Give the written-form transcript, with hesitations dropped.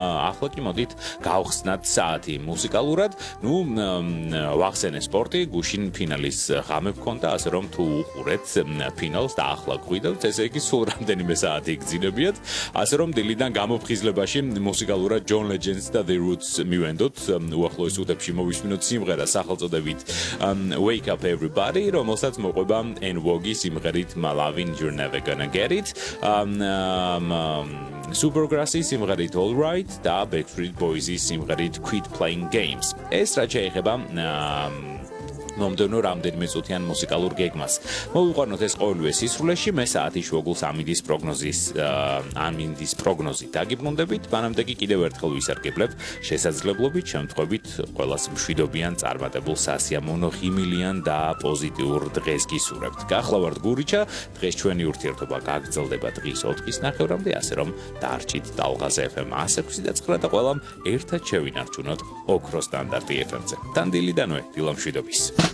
ახლა კი მოდით გავხსნათ საათი მუსიკალურად. ნუ ვახსენე სპორტი, გუშინ ფინალის ღამე გქონდა, ასე რომ თუ უყურეთ ფინალს და ახლა გვიდავთ, ესე იგი სულ რამდენიმე საათი გძინებიათ, ასე რომ დილიდან გამოფხიზლებაში მუსიკალურად John Legends და The Roots მივენდოთ. უახლოეს უდებში მოვისმინოთ სიმღერა სახელწოდებით Wake Up Everybody, რომელსაც მოყვება N-Vogue სიმღერით Lovin' You're Never Gonna Get It. Supergrass-ის სიმღერით All Right და Backstreet Boys-ის სიმღერით Quit Playing Games. ეს რაც შეეხება მომდევნო რამდენიმე წუთიან მუსიკალურ გეგმას. მოვიყვანოთ ეს ყოველივე სისრულეში, მე საათი შუაგულს ამინდის პროგნოზით დაგიბრუნდებით, მანამდე კი კიდევ ერთხელ ვისარგებლებ შესაძლებლობით, შემთხვევით ყველას მშვიდობიან, წარმატებულ სასიამოვნო, ღიმილიან და პოზიტიურ დღეს გისურვებთ. გახლავართ გურიჩა, დღეს ჩვენი ურთიერთობა გაგრძელდება დღის 4-ის ნახევრამდე, ასე რომ დარჩით ტალღაზე FM 106 და 9 და ყველამ ერთად შევინარჩუნოთ ოქროს სტანდარტი FM-ზე. თან დილიდანვე, დილამშვიდობის.